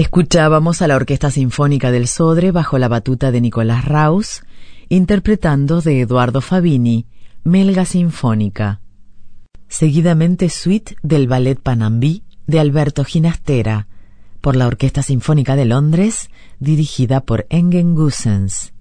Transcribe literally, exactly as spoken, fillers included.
Escuchábamos a la Orquesta Sinfónica del Sodre bajo la batuta de Nicolás Raus, interpretando de Eduardo Fabini, Melga Sinfónica. Seguidamente Suite del Ballet Panambí de Alberto Ginastera, por la Orquesta Sinfónica de Londres, dirigida por Engen Goossens.